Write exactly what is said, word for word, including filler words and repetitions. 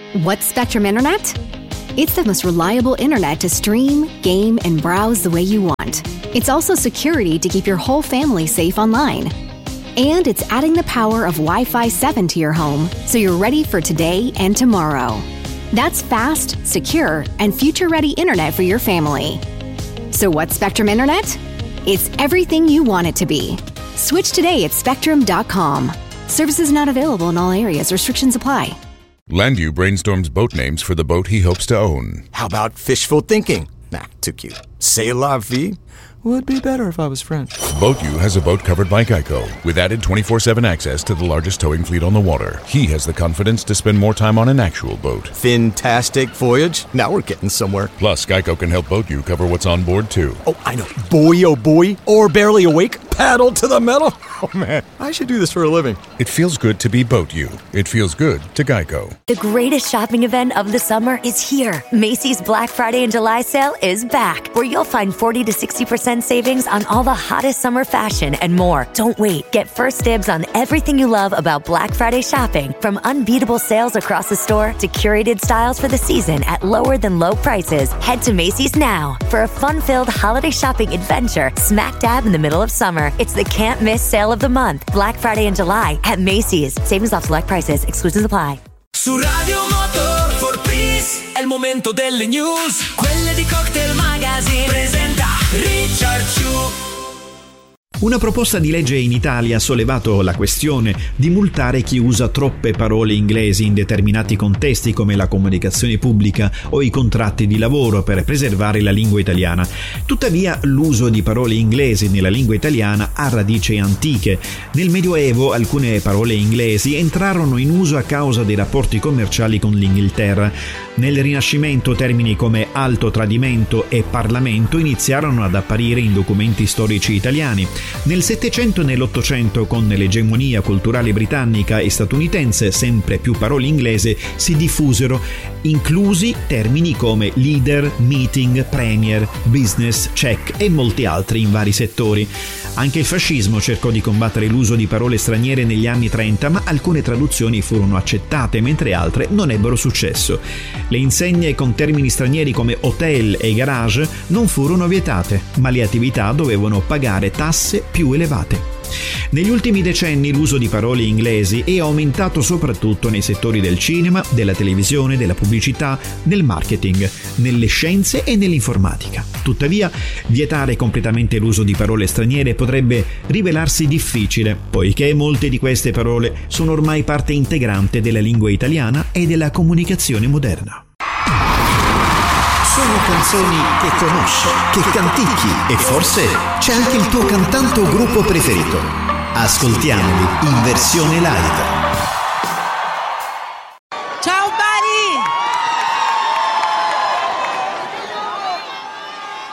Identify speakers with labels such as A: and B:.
A: What's Spectrum Internet? It's the most reliable internet to stream, game, and browse the way you want. It's also security to keep your whole family safe online. And it's adding the power of Wi-Fi seven to your home so you're ready for today and tomorrow. That's fast, secure, and future-ready internet for your family. So what's Spectrum Internet? It's everything you want it to be. Switch today at spectrum dot com. Services not available in all areas. Restrictions apply.
B: Landu brainstorms boat names for the boat he hopes to own.
C: How about fishful thinking? Nah, too cute. C'est la vie? Would be better if I was French.
B: BoatU has a boat covered by Geico, with added twenty-four seven access to the largest towing fleet on the water. He has the confidence to spend more time on an actual boat.
C: Fantastic voyage. Now we're getting somewhere.
B: Plus, Geico can help BoatU cover what's on board, too.
C: Oh, I know. Boy, oh boy. Or barely awake. Paddle to the metal. Oh, man. I should do this for a living.
B: It feels good to be BoatU. It feels good to Geico.
D: The greatest shopping event of the summer is here. Macy's Black Friday and July sale is back, where you'll find forty to sixty percent savings on all the hottest summer fashion and more. Don't wait. Get first dibs on everything you love about Black Friday shopping, from unbeatable sales across the store to curated styles for the season at lower than low prices. Head to Macy's now for a fun-filled holiday shopping adventure smack dab in the middle of summer. It's the can't miss sale of the month. Black Friday and July at Macy's. Savings off select prices. Exclusions apply.
E: Su Radio Motor for Peace è il momento delle news. Quelle di Cocktail Magazine presenta Richard Chu.
F: Una proposta di legge in Italia ha sollevato la questione di multare chi usa troppe parole inglesi in determinati contesti come la comunicazione pubblica o i contratti di lavoro per preservare la lingua italiana. Tuttavia, l'uso di parole inglesi nella lingua italiana ha radici antiche. Nel Medioevo alcune parole inglesi entrarono in uso a causa dei rapporti commerciali con l'Inghilterra. Nel Rinascimento termini come alto tradimento e Parlamento iniziarono ad apparire in documenti storici italiani. Nel Settecento e nell'Ottocento, con l'egemonia culturale britannica e statunitense, sempre più parole inglesi si diffusero, inclusi termini come leader, meeting, premier, business, check e molti altri in vari settori. Anche il fascismo cercò di combattere l'uso di parole straniere negli anni trenta, ma alcune traduzioni furono accettate, mentre altre non ebbero successo. Le insegne con termini stranieri come hotel e garage non furono vietate, ma le attività dovevano pagare tasse più elevate. Negli ultimi decenni l'uso di parole inglesi è aumentato soprattutto nei settori del cinema, della televisione, della pubblicità, del marketing, nelle scienze e nell'informatica. Tuttavia, vietare completamente l'uso di parole straniere potrebbe rivelarsi difficile, poiché molte di queste parole sono ormai parte integrante della lingua italiana e della comunicazione moderna.
G: Sono canzoni che conosci, che canticchi e forse c'è anche il tuo cantante o gruppo preferito. Ascoltiamoli in versione live.
H: Ciao